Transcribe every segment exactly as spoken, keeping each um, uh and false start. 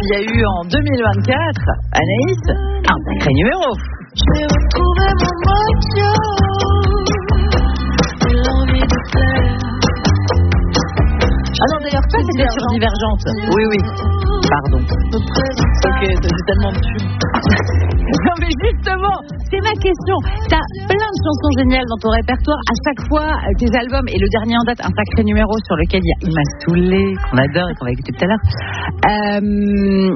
qu'il y a eu en deux mille vingt-quatre, Anaïs, un sacré numéro. J'ai retrouvé mon mojo, l'envie de plaire. Ah non, d'ailleurs, ça c'était sur Divergente. Oui, oui. Pardon. Ok, c'est tellement de tubes. Non, mais justement, c'est ma question. T'as plein de chansons géniales dans ton répertoire. À chaque fois, tes albums, et le dernier en date, un sacré numéro sur lequel il y a Il m'a saoulé, qu'on adore et qu'on va écouter tout à l'heure. Euh,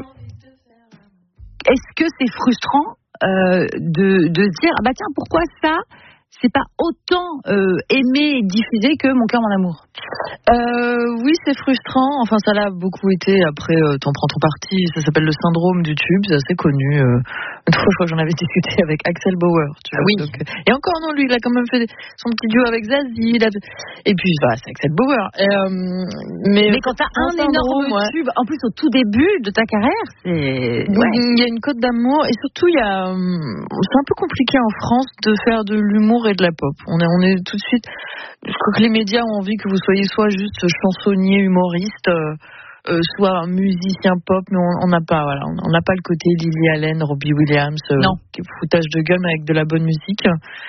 est-ce que c'est frustrant euh, de, de se dire, ah bah tiens, pourquoi ça c'est pas autant euh, aimé et diffusé que Mon cœur, mon amour? Euh, oui, c'est frustrant. Enfin, ça l'a beaucoup été. Après, euh, t'en prends ton parti. Ça s'appelle le syndrome du tube. C'est assez connu. Euh, une fois, je crois que j'en avais discuté avec Axel Bauer. Tu vois, oui. Donc, euh, et encore, non, lui, il a quand même fait son petit duo avec Zazie. A... Et puis, bah, c'est Axel Bauer. Et, euh, mais, mais quand t'as un, un énorme ouais. tube, en plus au tout début de ta carrière, c'est. Ouais. Il y a une cote d'amour. Et surtout, il y a. C'est un peu compliqué en France de faire de l'humour et de la pop. On est, on est tout de suite. Je crois que les médias ont envie que vous soyez soit juste chansonnier, humoriste, euh, euh, soit musicien pop, mais on n'a pas, voilà, on n'a pas le côté Lily Allen, Robbie Williams, euh, non. qui est foutage de gueule, mais avec de la bonne musique.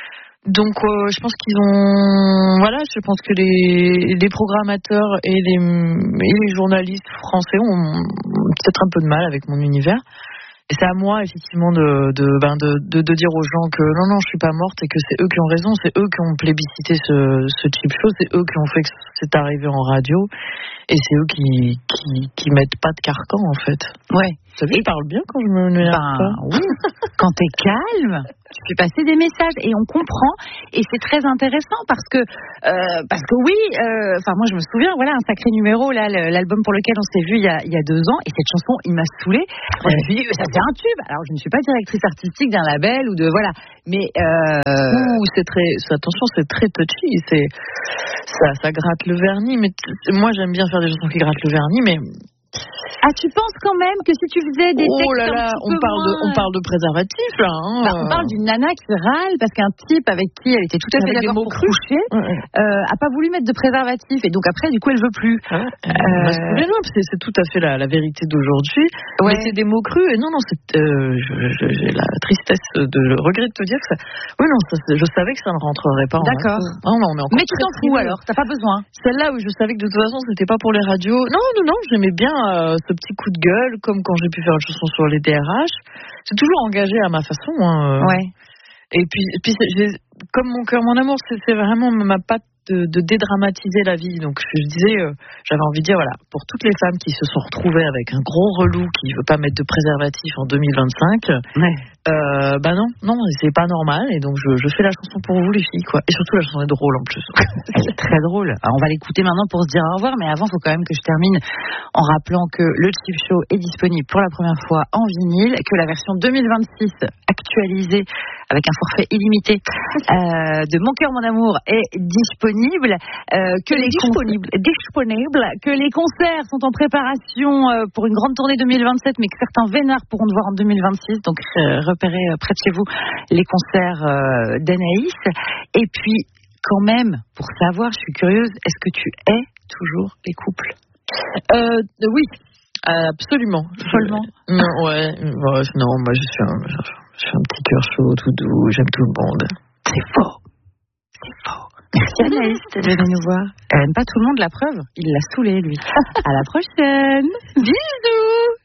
Donc, euh, je pense qu'ils ont, voilà, je pense que les, les programmateurs et les, et les journalistes français ont peut-être un peu de mal avec mon univers. Et c'est à moi, effectivement, de, de, ben de, de, de dire aux gens que non, non, je suis pas morte et que c'est eux qui ont raison, c'est eux qui ont plébiscité ce, ce cheap show, c'est eux qui ont fait que c'est arrivé en radio et c'est eux qui, qui, qui mettent pas de carcan, en fait. Ouais. Vous savez, je parle bien quand je me n'énerve ben, pas. Oui. Quand t'es calme, tu fais passer des messages et on comprend. Et c'est très intéressant parce que, euh, parce que oui, enfin, euh, moi je me souviens, voilà, un sacré numéro, là, l'album pour lequel on s'est vu il y a, il y a deux ans. Et cette chanson, Il m'a saoulé. Moi, je me suis dit, ça c'est un tube. Alors, je ne suis pas directrice artistique d'un label ou de, voilà. Mais, euh... Ouh, c'est très, attention, c'est très touchy. C'est, ça, ça gratte le vernis. Mais t- moi, j'aime bien faire des chansons qui grattent le vernis, mais. Ah, tu penses quand même que si tu faisais des textes oh là là, un petit on peu parle moins... de, on parle de préservatif là. Hein. Bah, on parle d'une nana qui râle parce qu'un type avec qui elle était tout à fait avec d'accord pour coucher ouais. euh, a pas voulu mettre de préservatif et donc après du coup elle veut plus. Ouais. Euh... Bah, c'est, c'est tout à fait la, la vérité d'aujourd'hui. Ouais. Mais c'est des mots crus et non non c'est, euh, je, je, j'ai la tristesse de le regret de te dire que ça. Oui non, ça, je savais que ça ne rentrerait pas. D'accord. En non, non, mais tu t'en fous alors, t'as pas besoin. Celle-là où je savais que de toute façon c'était pas pour les radios. Non non non, j'aimais bien euh, ce petit coup de gueule. Comme quand j'ai pu faire une chanson sur les D R H, c'est toujours engagé à ma façon. Hein. Ouais. Et puis, puis j'ai, comme Mon cœur, mon amour, c'est, c'est vraiment ma patte de, de dédramatiser la vie. Donc, je disais, euh, j'avais envie de dire, voilà, pour toutes les femmes qui se sont retrouvées avec un gros relou qui veut pas mettre de préservatif en deux mille vingt-cinq, ouais. euh, bah non, non, c'est pas normal. Et donc, je, je fais la chanson pour vous, les filles, quoi. Et surtout, la chanson est drôle en plus. Elle est très drôle. Alors, on va l'écouter maintenant pour se dire au revoir, mais avant, il faut quand même que je termine en rappelant que le Cheap Show est disponible pour la première fois en vinyle, que la version deux mille vingt-six actualisée avec un forfait illimité euh, de Mon cœur, mon amour est disponible, euh, que les disponible. Con- disponible, que les concerts sont en préparation euh, pour une grande tournée deux mille vingt-sept, mais que certains vénards pourront te voir en deux mille vingt-six. Donc euh, repérez euh, près de chez vous les concerts euh, d'Anaïs. Et puis quand même, pour savoir, je suis curieuse, est-ce que tu hais toujours les couples? euh, Oui. Absolument. Follement. Je... Non, ouais, ouais, non, moi je suis un, je suis un petit cœur chaud, tout doux, j'aime tout le monde. C'est faux. C'est faux. Merci Anaïs de venir nous voir. Elle n'aime pas tout le monde, la preuve. Il l'a saoulé, lui. À la prochaine. Bisous.